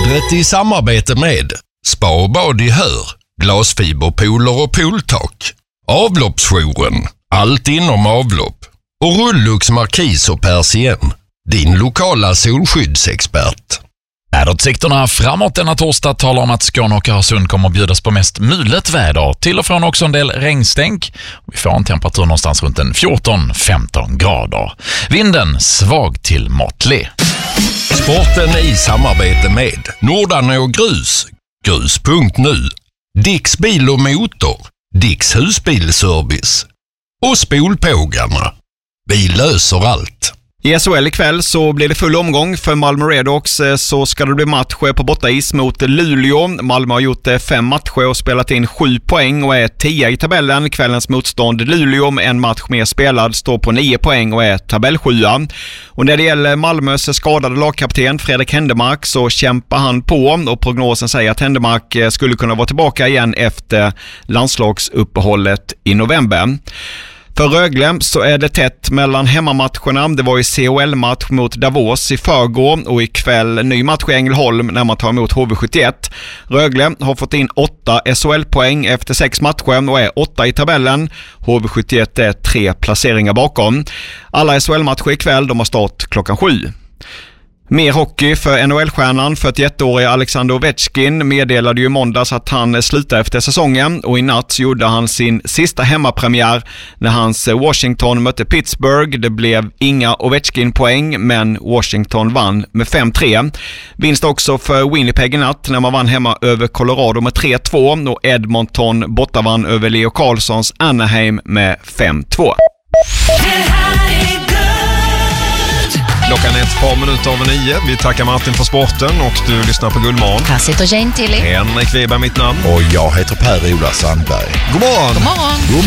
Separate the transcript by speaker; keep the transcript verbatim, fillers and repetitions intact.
Speaker 1: Vädret i samarbete med Spa och bad i Hör, glasfiberpooler och pooltak, Avloppsjouren, allt inom avlopp och Rullux Markis och Persien, din lokala solskyddsexpert.
Speaker 2: Väderutsikterna framåt denna torsdag talar om att Skåne och Öresund kommer att bjudas på mest mulet väder. Till och från också en del regnstänk. Vi får en temperatur någonstans runt en fjorton femton grader. Vinden svag till måttlig.
Speaker 1: Sporten i samarbete med Nordanå Grus, grus punkt nu, Dicks bil och motor, Dicks husbilservice och Spolpågarna. Vi löser allt.
Speaker 3: I S H L ikväll så blir det full omgång för Malmö Redhawks, så ska det bli match på bortais mot Luleå. Malmö har gjort fem matcher och spelat in sju poäng och är tio i tabellen. Kvällens motstånd Luleå med en match mer spelad står på nio poäng och är tabellsjua. Och när det gäller Malmös skadade lagkapten Fredrik Händemark så kämpar han på, och prognosen säger att Händemark skulle kunna vara tillbaka igen efter landslagsuppehållet i november. För Rögle så är det tätt mellan hemmamatcherna. Det var ju C H L-match mot Davos i förrgår och ikväll ny match i Ängelholm när man tar emot H V sjuttioett. Rögle har fått in åtta S H L-poäng efter sex matcher och är åtta i tabellen. H V sjuttioett är tre placeringar bakom. Alla S H L-matcher ikväll de har start klockan sju. Mer hockey för N H L-stjärnan fyrtioettåriga Alexander Ovechkin meddelade ju i måndags att han slutar efter säsongen, och i natt så gjorde han sin sista hemmapremiär när hans Washington mötte Pittsburgh. Det blev inga Ovechkin-poäng, men Washington vann med fem tre. Vinst också för Winnipeg i natt när man vann hemma över Colorado med tre två, och Edmonton bortavann över Leo Carlssons Anaheim med fem två.
Speaker 4: Klockan är ett par minuter över nio. Vi tackar Martin för sporten och du lyssnar på Gullmorgon.
Speaker 5: Här sitter Jane Tilly.
Speaker 4: Henrik Weber mitt namn.
Speaker 6: Och jag heter Per-Ola Sandberg.
Speaker 4: God morgon!
Speaker 5: God morgon!
Speaker 6: God